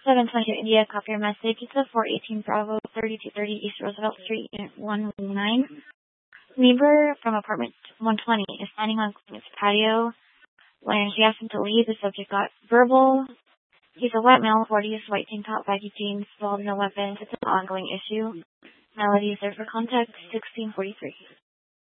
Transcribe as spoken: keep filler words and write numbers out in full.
seven twenty India, copy your message. It's a four eighteen Bravo, thirty-two thirty East Roosevelt Street, Unit one nine. Neighbor from apartment one twenty is standing on his patio. When he asked him to leave, the subject got verbal. He's a white male, forties, white tank top, baggy jeans, bald, no weapons. It's an ongoing issue. Melody is there for contact, sixteen forty-three.